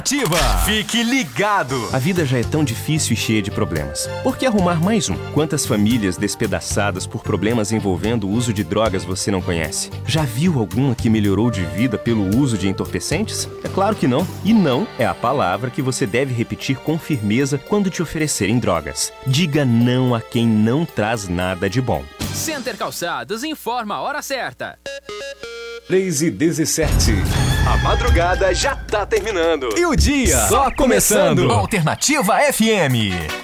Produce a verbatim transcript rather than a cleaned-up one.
Ativa! Fique ligado! A vida já é tão difícil e cheia de problemas. Por que arrumar mais um? Quantas famílias despedaçadas por problemas envolvendo o uso de drogas você não conhece? Já viu alguma que melhorou de vida pelo uso de entorpecentes? É claro que não. E não é a palavra que você deve repetir com firmeza quando te oferecerem drogas. Diga não a quem não traz nada de bom. Center Calçados informa a hora certa. três e dezessete. A madrugada já tá terminando. E o dia só começando. Alternativa F M.